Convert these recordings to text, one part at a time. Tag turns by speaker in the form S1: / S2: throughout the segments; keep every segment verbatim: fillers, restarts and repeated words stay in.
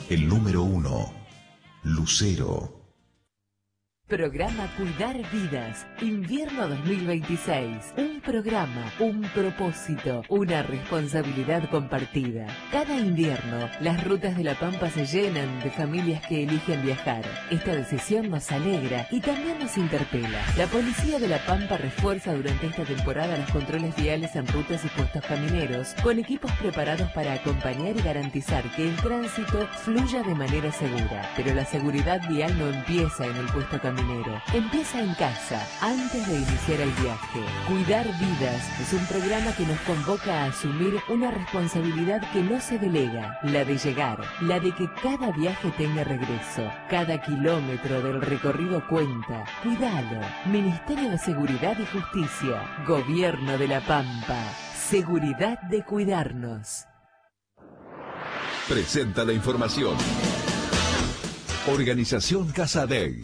S1: el número uno. Lucero.
S2: Programa Cuidar Vidas, Invierno dos mil veintiséis. Un programa, un propósito, una responsabilidad compartida. Cada invierno, las rutas de La Pampa se llenan de familias que eligen viajar. Esta decisión nos alegra y también nos interpela. La Policía de La Pampa refuerza durante esta temporada los controles viales en rutas y puestos camineros, con equipos preparados para acompañar y garantizar que el tránsito fluya de manera segura. Pero la seguridad vial no empieza en el puesto caminero. Empieza en casa, antes de iniciar el viaje. Cuidar Vidas es un programa que nos convoca a asumir una responsabilidad que no se delega, la de llegar, la de que cada viaje tenga regreso. Cada kilómetro del recorrido cuenta. Cuidalo. Ministerio de Seguridad y Justicia. Gobierno de La Pampa. Seguridad de cuidarnos.
S1: Presenta la información. Organización Casadei.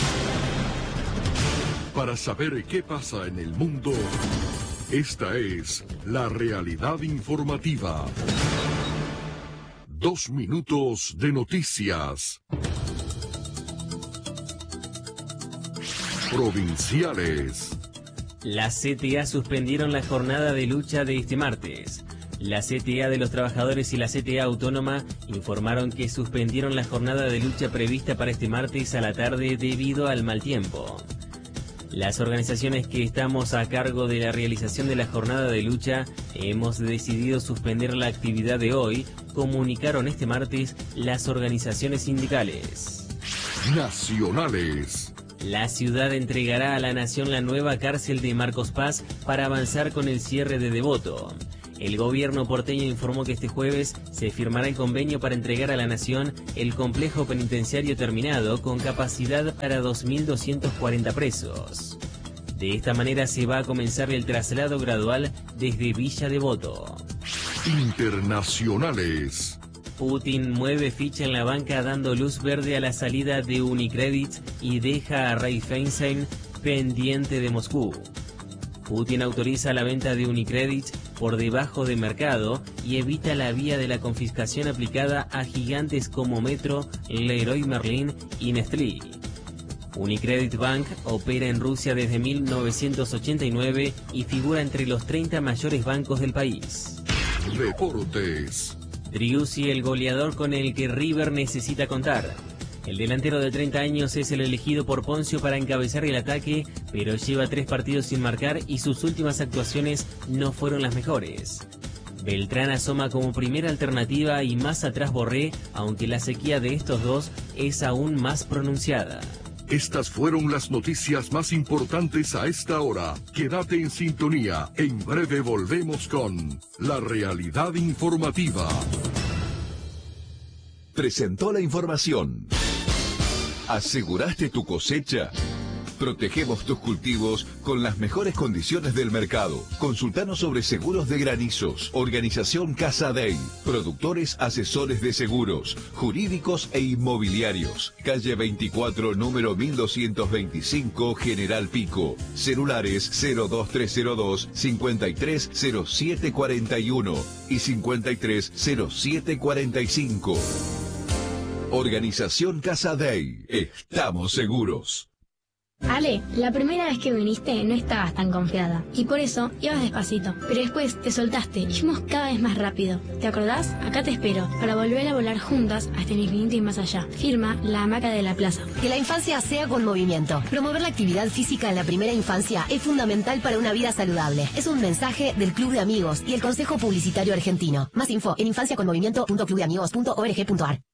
S3: Para saber qué pasa en el mundo, esta es la realidad informativa. Dos minutos de noticias. Provinciales.
S4: La C T A suspendieron la jornada de lucha de este martes. La C T A de los Trabajadores y la C T A Autónoma informaron que suspendieron la jornada de lucha prevista para este martes a la tarde debido al mal tiempo. Las organizaciones que estamos a cargo de la realización de la jornada de lucha hemos decidido suspender la actividad de hoy, comunicaron este martes las organizaciones sindicales.
S3: Nacionales.
S4: La ciudad entregará a la nación la nueva cárcel de Marcos Paz para avanzar con el cierre de Devoto. El gobierno porteño informó que este jueves se firmará el convenio para entregar a la nación el complejo penitenciario terminado con capacidad para dos mil doscientos cuarenta presos. De esta manera se va a comenzar el traslado gradual desde Villa Devoto.
S3: Internacionales.
S4: Putin mueve ficha en la banca dando luz verde a la salida de Unicredit y deja a Raiffeisen pendiente de Moscú. Putin autoriza la venta de Unicredit por debajo de mercado y evita la vía de la confiscación aplicada a gigantes como Metro, Leroy Merlin y Nestlé. Unicredit Bank opera en Rusia desde mil novecientos ochenta y nueve y figura entre los treinta mayores bancos del país.
S3: Deportes.
S4: Driussi, el goleador con el que River necesita contar. El delantero de treinta años es el elegido por Poncio para encabezar el ataque, pero lleva tres partidos sin marcar y sus últimas actuaciones no fueron las mejores. Beltrán asoma como primera alternativa y más atrás Borré, aunque la sequía de estos dos es aún más pronunciada.
S3: Estas fueron las noticias más importantes a esta hora. Quédate en sintonía. En breve volvemos con la realidad informativa.
S1: Presentó la información. ¿Aseguraste tu cosecha? Protegemos tus cultivos con las mejores condiciones del mercado. Consultanos sobre seguros de granizos. Organización Casadei. Productores asesores de seguros, jurídicos e inmobiliarios. Calle veinticuatro, número mil doscientos veinticinco, General Pico. Celulares cero dos tres cero dos, cincuenta y tres cero siete cuarenta y uno y cincuenta y tres cero siete cuarenta y cinco. Organización Casadei. Estamos seguros.
S5: Ale, la primera vez que viniste no estabas tan confiada y por eso ibas despacito, pero después te soltaste y fuimos cada vez más rápido. ¿Te acordás? Acá te espero para volver a volar juntas hasta el infinito y más allá. Firma La Hamaca de la Plaza.
S6: Que la infancia sea con movimiento. Promover la actividad física en la primera infancia es fundamental para una vida saludable. Es un mensaje del Club de Amigos y el Consejo Publicitario Argentino. Más info en infancia con movimiento punto club de amigos punto org punto ar.